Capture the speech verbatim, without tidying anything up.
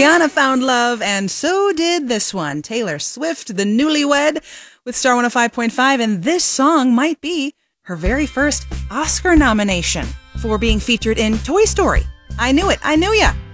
Rihanna found love, and so did this one. Taylor Swift, the newlywed, with Star one oh five point five, and this song might be her very first Oscar nomination for being featured in Toy Story. I knew it. I knew ya.